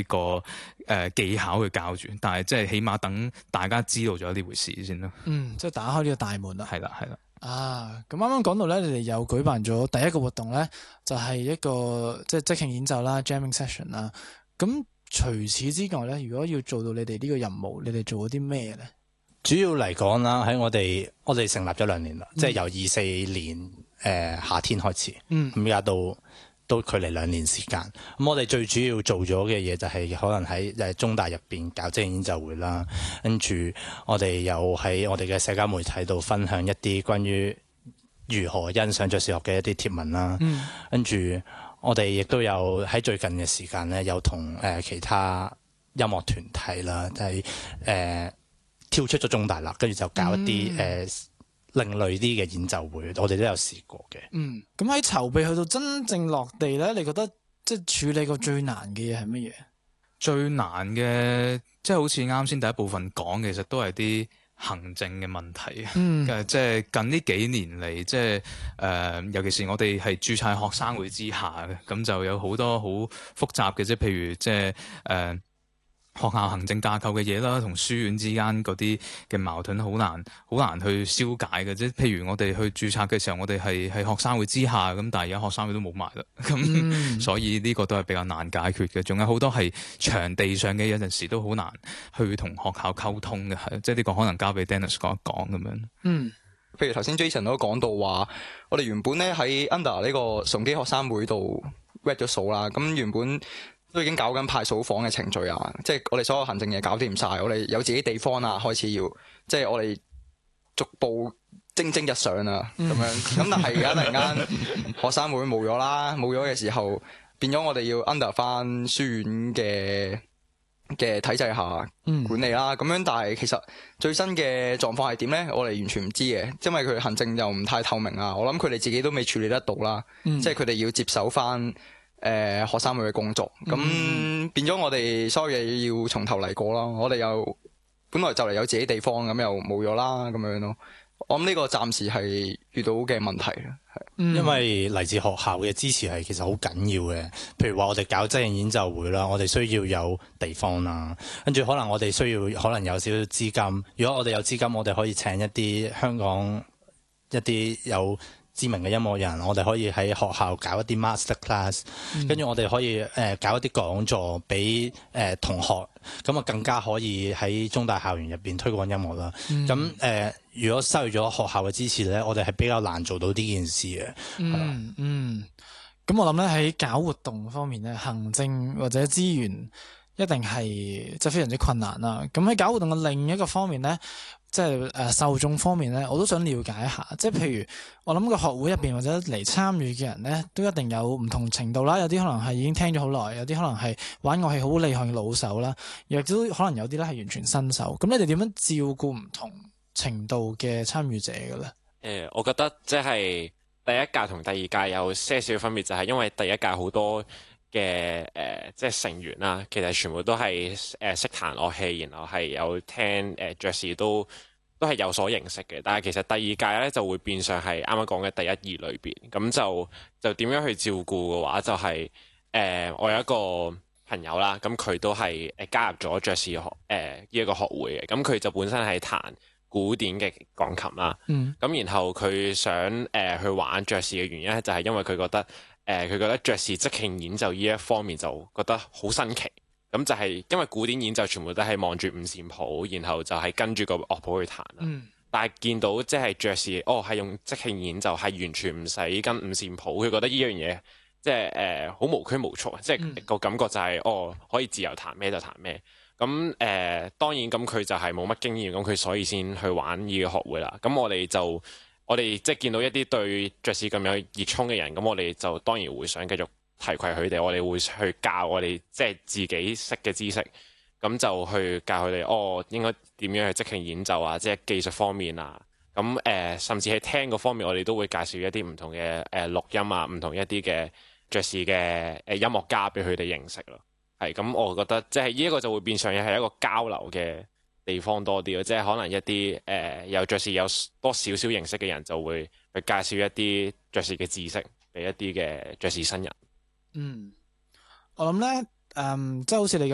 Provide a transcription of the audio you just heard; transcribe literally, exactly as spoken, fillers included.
個誒、呃、技巧去教住，但係即係起碼等大家知道咗呢回事先咯。 嗯，即係打開呢個大門啦。 係啦，係啦。 啊，咁啱啱講到咧，你哋有舉辦咗第一個活動咧，就係、是、一個即係即興演奏啦 ，jamming session 啦。咁除此之外咧，如果要做到你哋呢個任務，你哋做咗啲咩咧？ 主要嚟講啦，喺我哋我哋成立咗兩年啦，嗯、即係由二四年誒、呃、夏天開始，咁而家到都距離兩年時間。咁我哋最主要做咗嘅嘢就係可能喺誒中大入邊搞即興演奏會啦，跟住我哋又喺我哋嘅社交媒體度分享一啲關於如何欣賞爵士樂嘅一啲貼文啦，嗯、跟住我哋亦都有喺最近嘅時間咧，有同誒、呃、其他音樂團體啦，就係、是、誒。呃跳出咗中大啦，跟住就搞一啲誒、嗯呃、另類啲嘅演奏會，我哋都有試過嘅。 嗯，咁喺籌備去到真正落地咧，你覺得即係處理過最難嘅嘢係乜嘢？ 最難嘅即係好似啱先第一部分講，其實都係啲行政嘅問題。嗯，即係近呢幾年嚟，即係誒、呃，尤其是我哋係註冊學生會之下嘅，咁就有好多好複雜嘅，即係譬如即係誒。呃學校行政架構嘅嘢啦，同書院之間嗰啲嘅矛盾好難好難去消解嘅啫。譬如我哋去註冊嘅時候，我哋係喺學生會之下，咁但係而家學生會都冇埋啦，咁、嗯、所以呢個都係比較難解決嘅。仲有好多係場地上嘅，有陣時都好難去同學校溝通嘅，係即係呢個可能交俾 Dennis 講一講咁樣。 嗯，譬如頭先 Jason 都講到話，我哋原本咧喺 under 呢個崇基學生會度 read 咗數啦，咁原本都已經搞緊派數房嘅程序啊，即係我哋所有行政嘢搞掂晒，我哋有自己地方啦，開始要即係我哋逐步蒸蒸日上啊咁樣。咁但係而家突然間學生會冇咗啦，冇咗嘅時候變咗我哋要 under 翻書院嘅嘅體制下管理啦。咁樣但係其實最新嘅狀況係點咧？我哋完全唔知嘅，因為佢行政又唔太透明啊。我諗佢哋自己都未處理得到啦，嗯、即係佢哋要接手翻。誒、呃、學生會嘅工作，咁、嗯、變咗我哋所有嘢要從頭嚟過啦。我哋又本來就嚟有自己地方，咁又冇咗啦，咁樣咯。我諗呢個暫時係遇到嘅問題啦，係、 嗯、因為嚟自學校嘅支持係其實好緊要嘅。譬如話我哋搞即興演奏會啦，我哋需要有地方啦，跟住可能我哋需要可能有少少資金。如果我哋有資金，我哋可以請一啲香港一啲有知名嘅音樂人，我哋可以喺學校搞一啲 master class，跟住、嗯、我哋可以誒、呃、搞一啲講座俾誒、呃、同學，咁啊更加可以喺中大校園入邊推廣音樂啦。咁誒、嗯呃，如果失去咗學校嘅支持咧，我哋係比較難做到呢件事嘅。 嗯嗯，咁我諗咧喺搞活動方面咧，行政或者資源一定係即係非常之困難啦。咁喺搞活動嘅另一個方面咧。即係誒、呃、受眾方面咧，我都想了解一下。即係譬如我諗個學會入邊或者嚟參與嘅人咧，都一定有唔同程度啦。有啲可能係已經聽咗好耐，有啲可能係玩樂器好厲害嘅老手啦，亦都可能有啲咧係完全新手。咁你哋點樣照顧唔同程度嘅參與者嘅咧？誒、 呃，我覺得即係第一屆同第二屆有些少分別，就係因為第一屆好多嘅誒、呃，即係成員啦，其實全部都係誒識彈樂器，然後係有聽誒爵士都都係有所認識嘅。但係其實第二屆咧就會變相係啱啱講嘅第一二類別，咁就就點樣去照顧嘅話，就係、是、誒、呃、我有一個朋友啦，咁佢都係誒加入咗爵士學誒呢一個學會嘅，咁佢就本身係彈古典嘅鋼琴啦，咁、嗯、然後佢想誒、呃、去玩爵士嘅原因咧，就係因為佢覺得。誒佢、呃、覺得爵士即興演奏呢一方面就覺得好新奇，咁就係因為古典演奏全部都係望住五線譜，然後就係跟住個樂譜去彈啦。嗯、但係見到即係爵士，哦係用即興演奏，係完全唔使跟五線譜，佢覺得呢樣嘢即係誒好無拘無束，即係個感覺就係、是、哦可以自由彈咩就彈咩。咁誒、呃、當然咁佢就係冇乜經驗，咁佢所以先去玩呢個學會啦。咁我哋就。我哋即係見到一啲對爵士咁有熱衷嘅人，咁我哋就當然會想繼續提攜佢哋。我哋會去教我哋即係自己識嘅知識，咁就去教佢哋哦，應該點樣去即興演奏啊，即係技術方面啊。咁誒、呃，甚至喺聽嗰方面，我哋都會介紹一啲唔同嘅誒、呃、錄音啊，唔同一啲嘅爵士嘅誒音樂家俾佢哋認識咯。係咁，我覺得即係呢一個就會變相係一個交流嘅地方多啲咯，即係可能一啲誒、呃、有爵士有多少少認識嘅人就會去介紹一啲爵士嘅知識俾一啲嘅爵士新人。 嗯，我諗咧，誒、嗯，即係好似你咁。